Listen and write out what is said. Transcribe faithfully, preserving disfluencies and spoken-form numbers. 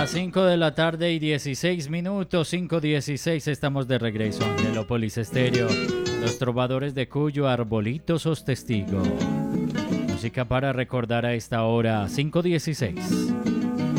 Las cinco de la tarde y dieciséis minutos, cinco dieciséis, estamos de regreso en Melópolis Estéreo. Los trovadores de Cuyo, Arbolito sos testigo. Música para recordar a esta hora, cinco dieciséis.